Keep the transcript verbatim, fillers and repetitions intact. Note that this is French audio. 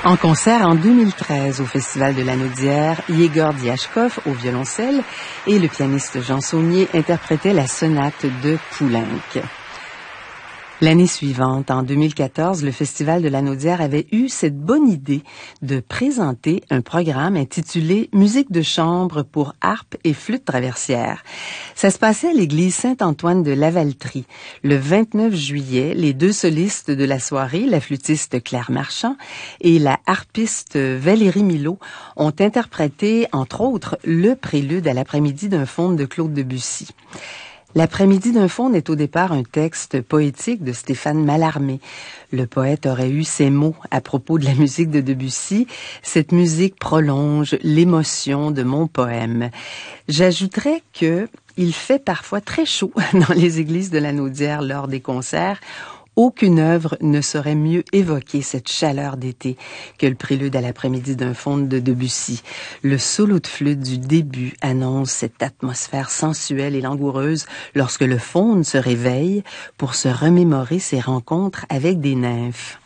En concert en deux mille treize au Festival de l'Anaudière, Yegor Diachkov au violoncelle et le pianiste Jean Saunier interprétaient la sonate de Poulenc. L'année suivante, en deux mille quatorze, le Festival de l'Anaudière avait eu cette bonne idée de présenter un programme intitulé « Musique de chambre pour harpe et flûte traversière ». Ça se passait à l'église Saint-Antoine de Lavaltrie. Le vingt-neuf juillet, les deux solistes de la soirée, la flûtiste Claire Marchand et la harpiste Valérie Milot, ont interprété, entre autres, le prélude à l'après-midi d'un faune de Claude Debussy. L'après-midi d'un faune est au départ un texte poétique de Stéphane Mallarmé. Le poète aurait eu ces mots à propos de la musique de Debussy. Cette musique prolonge l'émotion de mon poème. J'ajouterais que il fait parfois très chaud dans les églises de l'Anaudière lors des concerts. Aucune œuvre ne saurait mieux évoquer cette chaleur d'été que le prélude à l'après-midi d'un faune de Debussy. Le solo de flûte du début annonce cette atmosphère sensuelle et langoureuse lorsque le faune se réveille pour se remémorer ses rencontres avec des nymphes.